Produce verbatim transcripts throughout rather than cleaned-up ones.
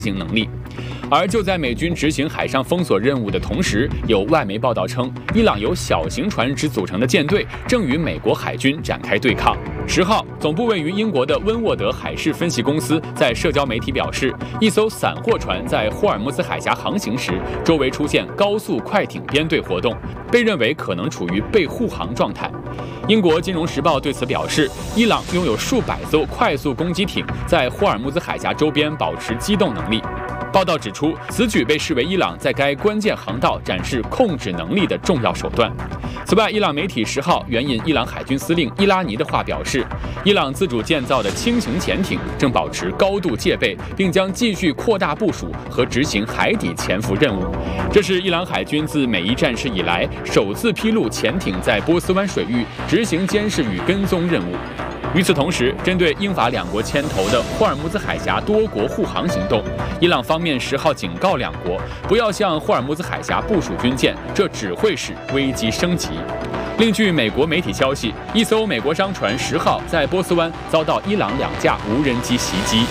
行能力。而就在美军执行海上封锁任务的同时，有外媒报道称，伊朗由小型船只组成的舰队正与美国海军展开对抗。十号，总部位于英国的温沃德海事分析公司在社交媒体表示，一艘散货船在霍尔木兹海峡航行时，周围出现高速快艇编队活动，被认为可能处于被护航状态。英国金融时报对此表示，伊朗拥有数百艘快速攻击艇在霍尔木兹海峡周边保持机动能力。报道指出，此举被视为伊朗在该关键航道展示控制能力的重要手段。此外，伊朗媒体十号援引伊朗海军司令伊拉尼的话表示，伊朗自主建造的轻型潜艇正保持高度戒备，并将继续扩大部署和执行海底潜伏任务。这是伊朗海军自美伊战事以来首次披露潜艇在波斯湾水域执行监视与跟踪任务。与此同时，针对英法两国牵头的霍尔木兹海峡多国护航行动，伊朗方面十号警告两国不要向霍尔木兹海峡部署军舰，这只会使危机升级。另据美国媒体消息，一艘美国商船十号在波斯湾遭到伊朗两架无人机袭击。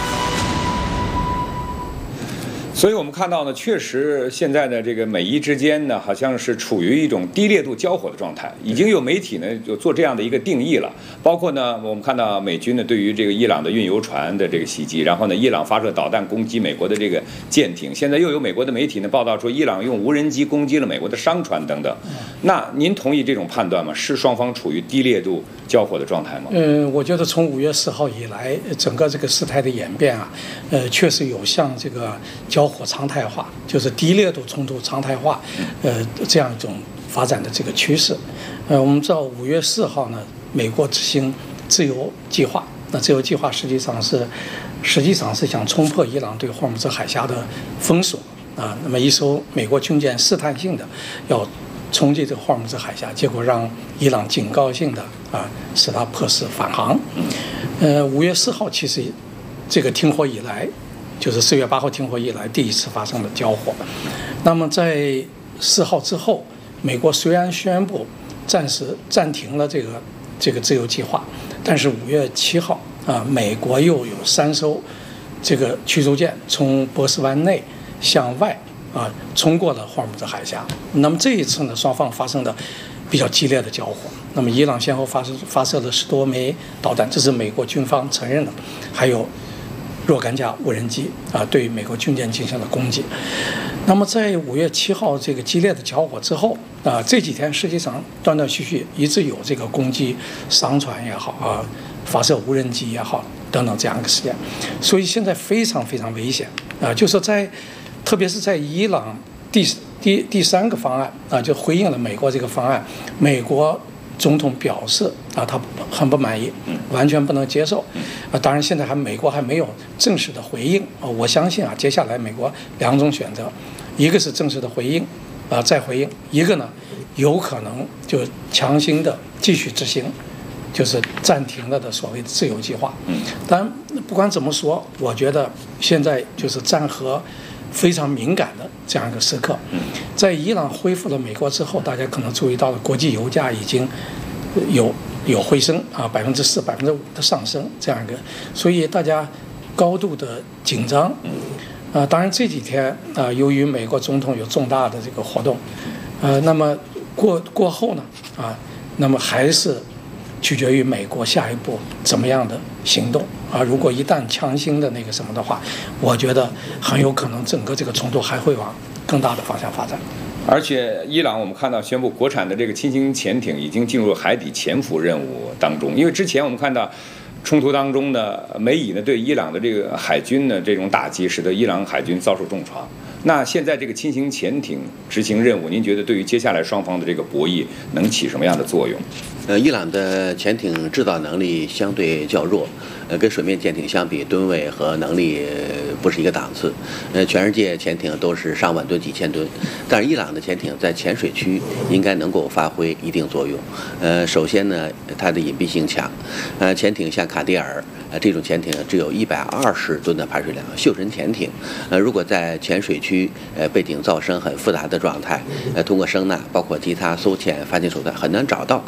所以我们看到呢，确实现在的这个美伊之间呢，好像是处于一种低烈度交火的状态，已经有媒体呢就做这样的一个定义了。包括呢，我们看到美军呢对于这个伊朗的运油船的这个袭击，然后呢，伊朗发射导弹攻击美国的这个舰艇，现在又有美国的媒体呢报道说，伊朗用无人机攻击了美国的商船等等。那您同意这种判断吗？是双方处于低烈度交火的状态吗？ 嗯，我觉得从五月四号以来，整个这个事态的演变啊，呃，确实有向这个交火常态化，就是低烈度冲突常态化，呃，这样一种发展的这个趋势。呃，我们知道五月四号呢，美国执行自由计划，那自由计划实际上是实际上是想冲破伊朗对霍尔木兹海峡的封锁啊。那么一艘美国军舰试探性的要冲击这个霍尔木兹海峡，结果让伊朗警告性的啊使他迫使返航。呃，五月四号其实这个停火以来，就是四月八号停火以来第一次发生了交火。那么在四号之后，美国虽然宣布暂时暂停了这个这个自由计划，但是五月七号啊，美国又有三艘这个驱逐舰从波斯湾内向外啊冲过了霍尔木兹海峡。那么这一次呢，双方发生的比较激烈的交火。那么伊朗先后发射发射了十多枚导弹，这是美国军方承认的，还有若干架无人机啊对美国军舰进行了攻击。那么在五月七号这个激烈的交火之后啊，这几天实际上断断续续一直有这个攻击商船也好啊，发射无人机也好等等这样一个事件，所以现在非常非常危险啊，就是在特别是在伊朗第第第三个方案啊，就回应了美国这个方案，美国总统表示啊，他很不满意，完全不能接受。啊，当然现在还美国还没有正式的回应啊。我相信啊，接下来美国两种选择，一个是正式的回应，啊再回应；一个呢，有可能就强行的继续执行，就是暂停了的所谓的自由计划。但不管怎么说，我觉得现在就是战核非常敏感的这样一个时刻。在伊朗恢复了美国之后，大家可能注意到了国际油价已经有有回升啊，百分之四、百分之五的上升这样一个，所以大家高度的紧张。啊，当然这几天啊，由于美国总统有重大的这个活动，呃，那么过过后呢，啊，那么还是取决于美国下一步怎么样的行动啊。如果一旦强行的那个什么的话，我觉得很有可能整个这个冲突还会往更大的方向发展。 而且伊朗我们看到宣布国产的这个轻型潜艇已经进入海底潜伏任务当中，因为之前我们看到冲突当中呢，美以呢对伊朗的这个海军呢这种打击，使得伊朗海军遭受重创。那现在这个轻型潜艇执行任务，您觉得对于接下来双方的这个博弈能起什么样的作用？ 呃，伊朗的潜艇制造能力相对较弱，呃，跟水面舰艇相比，吨位和能力不是一个档次。呃，全世界潜艇都是上万吨、几千吨，但是伊朗的潜艇在浅水区应该能够发挥一定作用。呃，首先呢，它的隐蔽性强。呃，潜艇像卡地尔，呃，这种潜艇只有一百二十吨的排水量，袖珍潜艇，呃，如果在浅水区，呃，背景噪声很复杂的状态，呃，通过声呐，包括其他搜潜发现手段很难找到，所以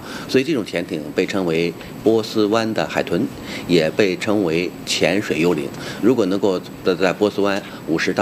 以这种潜艇被称为波斯湾的海豚，也被称为潜水幽灵。如果能够在波斯湾五十到